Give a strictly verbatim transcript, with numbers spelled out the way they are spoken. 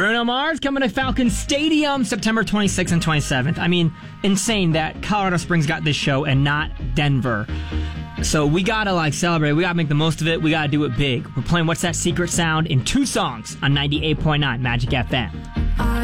Bruno Mars coming to Falcon Stadium September twenty-sixth and twenty-seventh. I mean, insane that Colorado Springs got this show and not Denver. So we gotta like celebrate. We gotta make the most of it. We gotta do it big. We're playing What's That Secret Sound in two songs on ninety-eight point nine Magic F M.